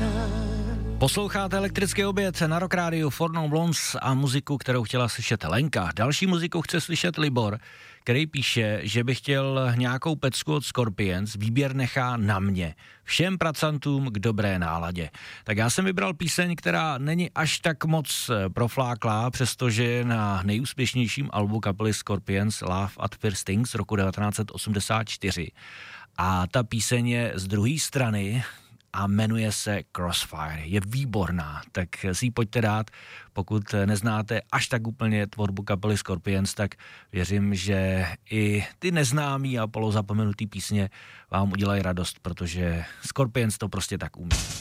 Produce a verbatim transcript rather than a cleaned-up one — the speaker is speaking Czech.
Posloucháte Elektrický oběd na Rock Rádiu Four Non Blondes a muziku, kterou chtěla slyšet Lenka. Další muziku chce slyšet Libor, který píše, že by chtěl nějakou pecku od Scorpions, výběr nechá na mě. Všem pracantům k dobré náladě. Tak já jsem vybral píseň, která není až tak moc profláklá, přestože je na nejúspěšnějším albu kapely Scorpions Love at First Sting z roku devatenáct set osmdesát čtyři. A ta píseň je z druhé strany a jmenuje se Crossfire. Je výborná, tak si ji pojďte dát. Pokud neznáte až tak úplně tvorbu kapely Scorpions, tak věřím, že i ty neznámý a polozapomenutý písně vám udělají radost, protože Scorpions to prostě tak umí.